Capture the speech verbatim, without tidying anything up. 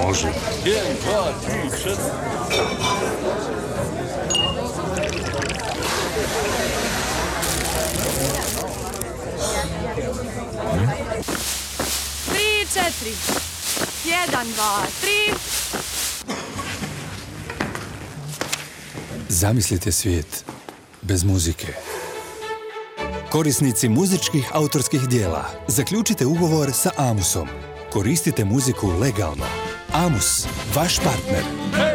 Može. Jedan, dva, tri, četiri. Tri, četiri. Jedan, dva, tri. Zamislite svijet bez muzike. Korisnici muzičkih autorskih dijela, zaključite ugovor sa Amusom. Koristite muziku legalno. Amus, vaš partner.